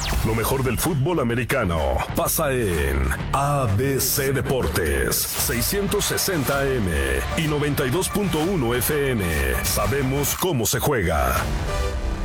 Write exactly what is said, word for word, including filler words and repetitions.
Lo mejor del fútbol americano pasa en A B C Deportes, seiscientos sesenta A M y noventa y dos punto uno F M. Sabemos cómo se juega.